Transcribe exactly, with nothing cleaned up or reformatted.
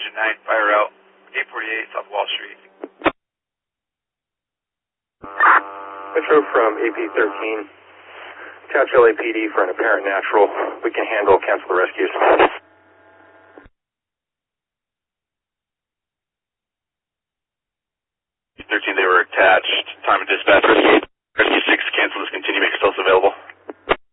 Engine nine, fire out, eight forty-eight South Wall Street. Metro from A P thirteen, attach L A P D for an apparent natural. We can handle, cancel the rescues. thirteen, they were attached. Time of dispatch, rescue, rescue six, cancel, discontinue, make yourselves available.